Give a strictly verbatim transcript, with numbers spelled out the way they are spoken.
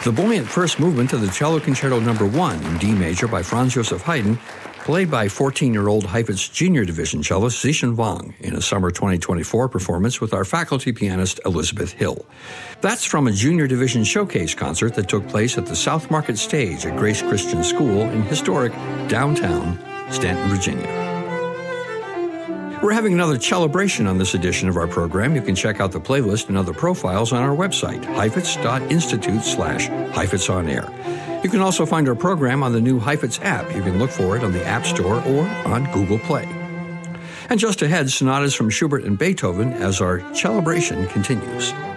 The buoyant first movement of the Cello Concerto Number One in D major by Franz Joseph Haydn, played by fourteen-year-old Heifetz Junior Division cellist Zixin Wang in a summer twenty twenty-four performance with our faculty pianist Elizabeth Hill. That's from a Junior Division showcase concert that took place at the South Market Stage at Grace Christian School in historic downtown Stanton, Virginia. We're having another celebration on this edition of our program. You can check out the playlist and other profiles on our website, heifetz.institute slash Heifetz on Air. You can also find our program on the new Heifetz app. You can look for it on the App Store or on Google Play. And just ahead, sonatas from Schubert and Beethoven as our celebration continues.